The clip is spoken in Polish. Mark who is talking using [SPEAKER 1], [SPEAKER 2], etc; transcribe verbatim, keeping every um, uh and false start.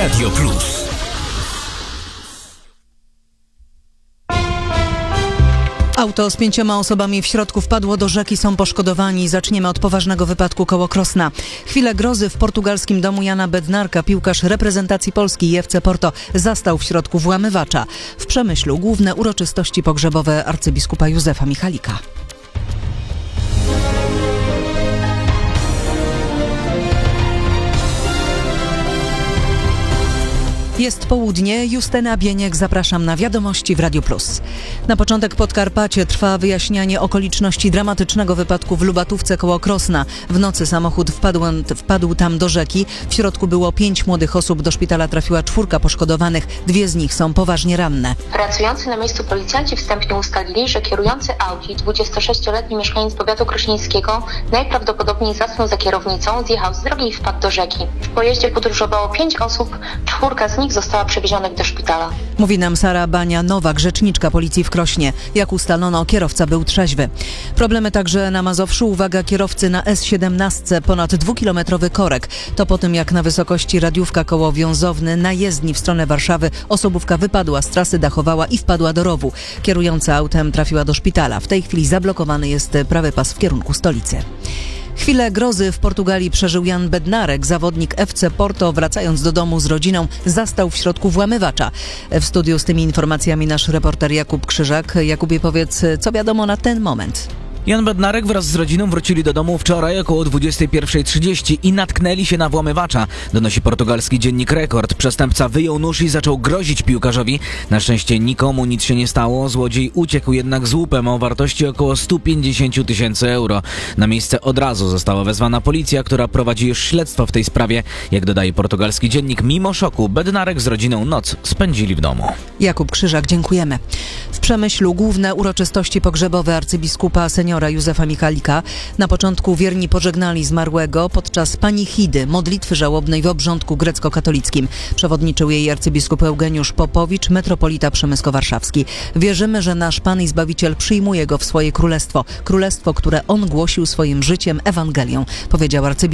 [SPEAKER 1] Radio Plus.
[SPEAKER 2] Auto z pięcioma osobami w środku wpadło do rzeki, są poszkodowani. Zaczniemy od poważnego wypadku koło Krosna. Chwilę grozy w portugalskim domu Jana Bednarka. Piłkarz reprezentacji Polski i F C Porto zastał w środku włamywacza. W Przemyślu główne uroczystości pogrzebowe arcybiskupa Józefa Michalika. Jest południe, Justyna Bieniek, zapraszam na Wiadomości w Radiu Plus. Na początek Podkarpacie trwa wyjaśnianie okoliczności dramatycznego wypadku w Lubatówce koło Krosna. W nocy samochód wpadł, wpadł tam do rzeki. W środku było pięć młodych osób, do szpitala trafiła czwórka poszkodowanych. Dwie z nich są poważnie ranne.
[SPEAKER 3] Pracujący na miejscu policjanci wstępnie ustalili, że kierujący Audi, dwudziestosześcioletni mieszkaniec powiatu krośnieńskiego, najprawdopodobniej zasnął za kierownicą, zjechał z drogi i wpadł do rzeki. W pojeździe podróżowało pięć osób, czwórka z nich została przewiezionych do szpitala.
[SPEAKER 2] Mówi nam Sara Bania-Nowak, rzeczniczka policji w Krośnie. Jak ustalono, kierowca był trzeźwy. Problemy także na Mazowszu. Uwaga kierowcy na S siedemnaście, ponad dwukilometrowy korek. To po tym, jak na wysokości Radiówka koło Wiązowny na jezdni w stronę Warszawy osobówka wypadła z trasy, dachowała i wpadła do rowu. Kierująca autem trafiła do szpitala. W tej chwili zablokowany jest prawy pas w kierunku stolicy. Chwilę grozy w Portugalii przeżył Jan Bednarek. Zawodnik F C Porto, wracając do domu z rodziną, zastał w środku włamywacza. W studiu z tymi informacjami nasz reporter Jakub Krzyżak. Jakubie, powiedz, co wiadomo na ten moment?
[SPEAKER 4] Jan Bednarek wraz z rodziną wrócili do domu wczoraj około dwudziestej pierwszej trzydzieści i natknęli się na włamywacza, donosi portugalski dziennik Rekord. Przestępca wyjął nóż i zaczął grozić piłkarzowi. Na szczęście nikomu nic się nie stało, złodziej uciekł jednak z łupem o wartości około sto pięćdziesiąt tysięcy euro. Na miejsce od razu została wezwana policja, która prowadzi już śledztwo w tej sprawie. Jak dodaje portugalski dziennik, mimo szoku Bednarek z rodziną noc spędzili w domu.
[SPEAKER 2] Jakub Krzyżak, dziękujemy. W Przemyślu główne uroczystości pogrzebowe arcybiskupa seniora Józefa Michalika. Na początku wierni pożegnali zmarłego podczas panichidy, modlitwy żałobnej w obrządku grecko-katolickim. Przewodniczył jej arcybiskup Eugeniusz Popowicz, metropolita przemysko-warszawski. Wierzymy, że nasz Pan i Zbawiciel przyjmuje go w swoje królestwo. Królestwo, które on głosił swoim życiem, Ewangelią, powiedział arcybiskup.